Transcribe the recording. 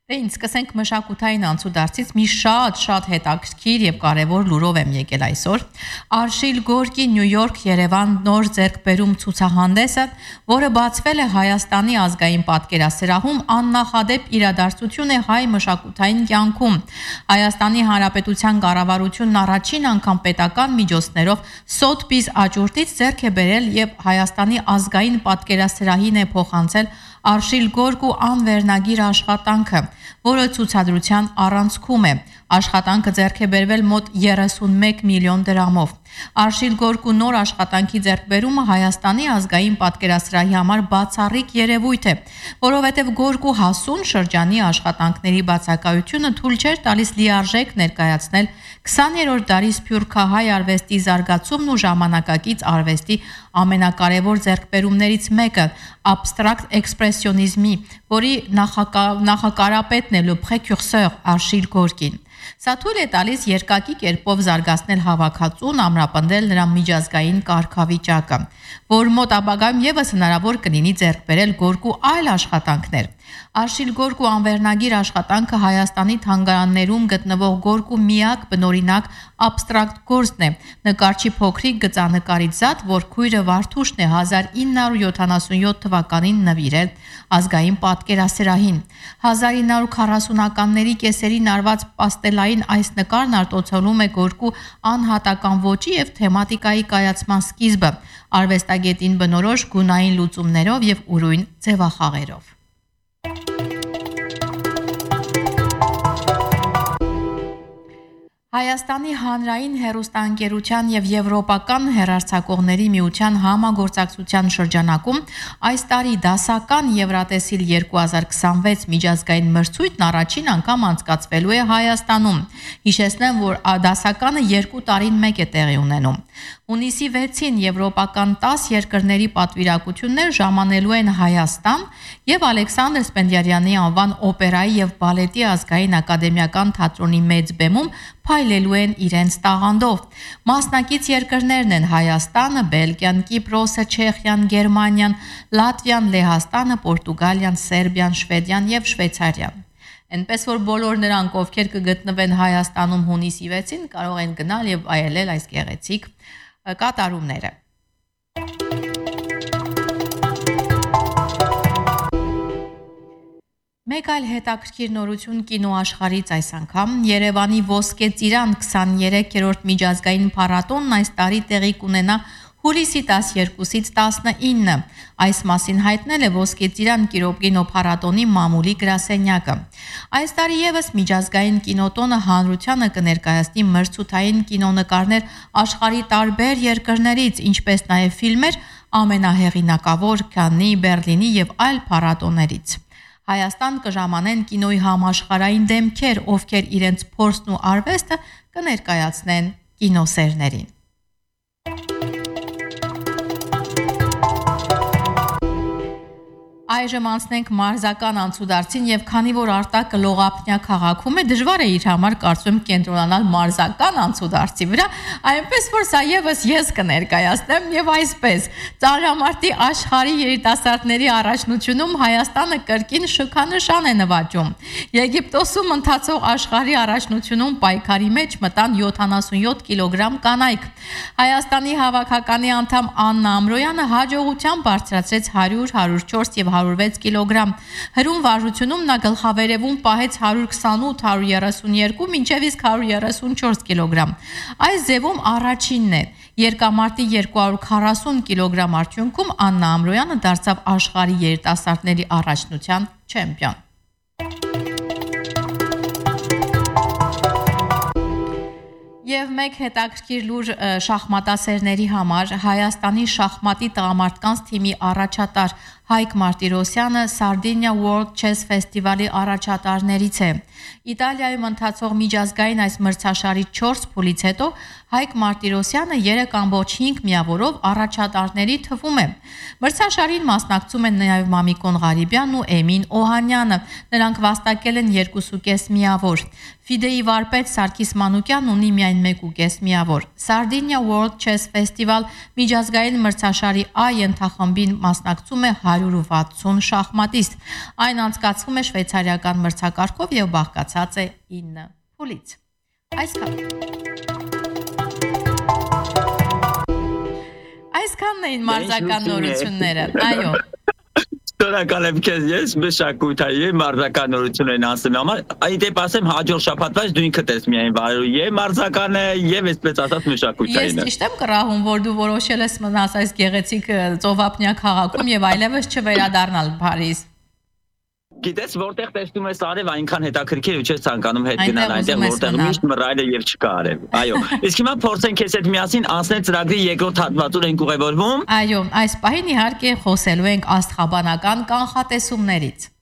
Դե ինձ սկսենք մշակութային անցուդարձից մի շատ հետաքրքիր եւ կարեւոր լուրով եմ եկել այսօր։ Արշիլ Գորկի Նյու Յորք Երևան նոր ձեռքբերում ցուցահանդեսը, որը բացվել է Հայաստանի ազգային պատկերասրահում, աննախադեպ իրադարձություն է հայ մշակութային կյանքում։ Հայաստանի Հանրապետության կառավարությունն առաջին անգամ պետական միջոցներով Սոթբիզ աճուրդից ձեռք է բերել եւ Հայաստանի ազգային պատկերասրահին է փոխանցել Արշիլ Գորկու անվերնագիր աշխատանքը, որը ցուցադրության առանցքում է։ Աշխատանքը ձեռք է բերվել մոտ 31 միլիոն դրամով։ Արշիլ Գորկու նոր աշխատանքի ձեռքբերումը Հայաստանի ազգային պատկերասրահի համար բացառիկ երևույթ է, որովհետև Գորկու հասուն շրջանի աշխատանքների բացակայությունը թույլ չէր տալիս լիարժեք ներկայացնել 20-րդ դարի սփյուռքահայ արվեստի զարգացումն ու ժամանակակից արվեստի ամենակարևոր ձեռքբերումներից մեկը՝ աբստրակտ էքսպրեսիոնիզմի, որի նախակարապետն է Le Précurseur Արշիլ Գորկին։ Սա թույլ է տալիս երկակի կերպով զարգացնել հավաքածուն, ամրապնդել նրա միջազգային կարգավիճակը, որ մոտ ապագայում եւս հնարավոր կլինի ձեռք բերել Գորկու այլ աշխատանքներ։ Արշիլ Գորկու անվերնագիր աշխատանքը Հայաստանի թանգարաններում գտնվող Գորկու միակ բնօրինակ աբստրակտ գործն է։ Նկարչի փոքրիկ գծանկարից զատ, որ քույրը Վարդուշն է 1977 թվականին նվիրել ազգային պատկերասրահին։ 1940-ականների կեսերին արված պաստելային այս նկարն արտացոլում է Գորկու անհատական ոճի եւ թեմատիկայի կայացման սկիզբը, արվեստագետին բնորոշ գունային լուծումներով եւ ուրույն ձևախաղերով։ Հայաստանի հանրային հեռուստաընկերության եւ Եվրոպական հեռարձակողների միության համագործակցության շրջանակում այս տարի դասական Եվրատեսիլ 2026 միջազգային մրցույթն առաջին անգամ անցկացվելու է Հայաստանում։ Հիշեցնեմ, որ դասականը 2 տարին մեկ է տեղի ունենում։ Հունիսի 6-ին եվրոպական 10 երկրների պատվիրակություններ ժամանելու են Հայաստան եւ Ալեքսանդր Սպենդիարյանի անվան օպերայի եւ բալետի ազգային ակադեմիական թատրոնի մեծ բեմում փայլելու են իրենց տաղանդով։ Մասնակից երկրներն են Հայաստանը, Բելգիան, Կիպրոսը, Չեխիան, Գերմանիան, Լատվիան, Լեհաստանը, Պորտուգալիան, Սերբիան, Շվեդիան եւ Շվեյցարիան։ Այնպես որ բոլոր նրանք, ովքեր կգտնվեն Հայաստանում հունիսի 6-ին, կարող են գնալ եւ այելել այս գեղեցիկ կատարումները։ Մեկ այլ հետաքրքիր նորություն կինոաշխարհից այս անգամ Երևանի Ոսկե ծիրան 23-րդ միջազգային փառատոնն այս տարի տեղի կունենա հուլիսի 12-ից 19։ Այս մասին հայտնել է Ոսկե ծիրան կինոփառատոնի մամուլի գրասենյակը։ Այս տարի եւս միջազգային կինոտոնը հանրությանը կներկայացնի մրցութային կինոնկարներ աշխարհի տարբեր երկրներից, ինչպես նաեւ ֆիլմեր ամենահեղինակավոր Կաննի, Բերլինի եւ այլ փառատոներից։ Հայաստան կժամանեն կինոյի համաշխարհային դեմքեր, ովքեր իրենց փորձն ու արվեստը կներկայացնեն կինոսերներին։ Այժմ անցնենք մարզական անցուդարձին եւ քանի որ Արտակը լողափնյա քաղաքում է, դժվար է իր համար կարծում կենտրոնանալ մարզական անցուդարձի վրա, այնպես որ սա եւս ես կներկայացնեմ եւ այսպես ծանրամարտի աշխարհի երիտասարդների առաջնությունում Հայաստանը կրկին շքանշան է նվաճում։ Եգիպտոսում ընթացող աշխարհի առաջնությունում պայքարի մեջ մտան 77 կիլոգրամ կանայք։ Հայաստանի հավաքականի անդամ Աննա Ամրոյանը հաջողությամբ բարձրացրեց 100, 104 եւ 106 կիլոգրամ։ Հրում վարժությունում նա գլխավերևում պահեց 128, 132, մինչև իսկ 134 կիլոգրամ։ Այս ձևում առաջինն է։ Երկամարտի 240 կիլոգրամ արդյունքում Աննա Ամրոյանը դարձավ աշխարհի երիտասարդների առաջնության չեմպիոն։ Եվ մեկ հետաքրքիր լուր շախմատասերների համար Հայաստանի շախմատի տղամարդկանց թիմի առաջատար Հայկ Մարտիրոսյանը Sardinia World Chess Festival-ի առաջատարներից է։ Իտալիայում ընթացող միջազգային այս մրցաշարի 4 փուլից հետո Հայկ Մարտիրոսյանը 3.5 միավորով առաջատարների թվում է։ Մրցաշարին մասնակցում են նաև Մամիկոն Ղարիբյանն ու Էմին Օհանյանը։ Նրանք վաստակել են 2.5 միավոր։ Ֆիդեի վարպետ Սարգիս Մանուկյանն ունի միայն 1.5 միավոր։ Sardinia World Chess Festival միջազգային մրցաշարի A ենթախմբին մասնակցում է 100 160 շախմատիստ։ Այն անցկացվում է շվեյցարիական մրցակարգով եւ բաղկացած է 9 փուլից։ Այսքանն էին մարզական նորությունները։ Այո։ Շնորհակալ եմ քեզ, ես մշակութային մարզական նորություն են ասում համար, այդպես ասեմ հաջող շաբաթվա դու ինքդ ես միայն վարելու եւ մարզականը եւ այսպես ասած մշակութայինը։ Ես ճիշտ եմ կռահում, որ դու որոշել ես մնաս այս գեղեցիկ ծովափնյա քաղաքում եւ այլևս չվերադառնալ Փարիզ։ Գիտես որտեղ տեսնում ես արև այնքան հետաքրքիր ու չես ցանկանում հետ գնալ այնտեղ որտեղ միշտ մռայլ է եւ չկա արև։ Այո, իսկ հիմա փորձենք քեզ հետ միասին անցնել ծրագրի երկրորդ հատվածում ենք ուղևորվում։ Այո, այս պահին իհարկե խոսելու ենք աստղաբանական կանխատեսումներից։